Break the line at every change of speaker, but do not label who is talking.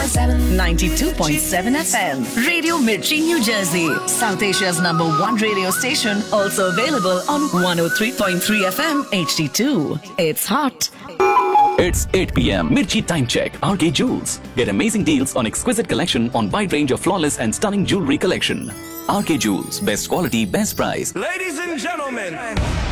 92.7 FM. Radio Mirchi, New Jersey. South Asia's #1 radio station. Also available on 103.3 FM HD2. It's hot.
It's 8 p.m. Mirchi Time Check. RK Jewels. Get amazing deals on exquisite collection on wide range of flawless and stunning jewelry collection. RK Jewels. Best quality, best price.
Ladies and gentlemen,